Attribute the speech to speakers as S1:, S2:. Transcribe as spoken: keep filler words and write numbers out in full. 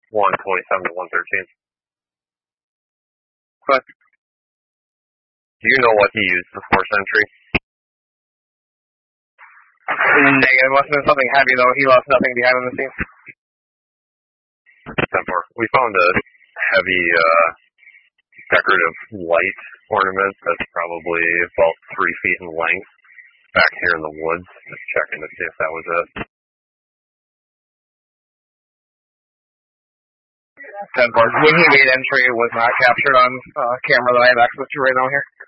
S1: one twenty-seven to one thirteen.
S2: But
S1: do you know what he used the force entry?
S2: Negative. It must have been something heavy, though. He lost nothing behind the scenes.
S1: Temper. We found a heavy, uh, decorative light ornament that's probably about three feet in length back here in the woods. Just checking to see if that was it.
S2: ten four. When he made entry, it was not captured on uh, camera that I have access to right now here.